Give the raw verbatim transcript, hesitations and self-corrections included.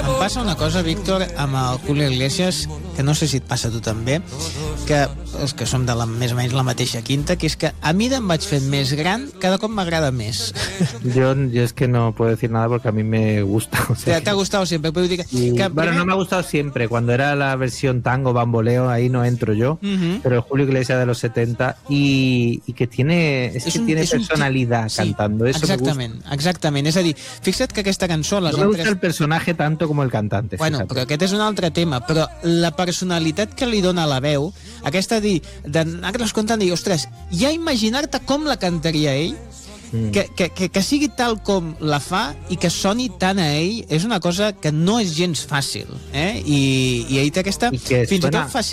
Em passa una cosa, Víctor, amb el Julio Iglesias, que no sé si et passa a tu també, que els que som de la, més o menys la mateixa quinta, que és que a mida em vaig fent més gran, cada cop m'agrada més. Yo, yo es que no puedo decir nada porque a mí me gusta. O sea, ¿Te, te ha gustado siempre? Pero diga, y, que bueno, primer... no me ha gustado siempre. Cuando era la versión tango, bamboleo, ahí no entro yo. Uh-huh. Pero el Julio Iglesias de los setenta y, y que tiene, es, es que un, tiene personalidad un... cantando. Eso exactament, me gusta. exactament. És a dir, fixa't que aquesta cançó... Les no me gusta altres... el personaje tanto como el cantante. Bueno, fíjate. Però aquest és un altre tema. Però la personalitat que li dona la veu, aquesta dir, d'anar-les contant i dir, ostres, ja imaginar-te com la cantaria ell, mm. que, que, que, que sigui tal com la fa i que soni tant a ell, és una cosa que no és gens fàcil, eh? I, i ell té aquesta... I que fins suena... i tot fàcil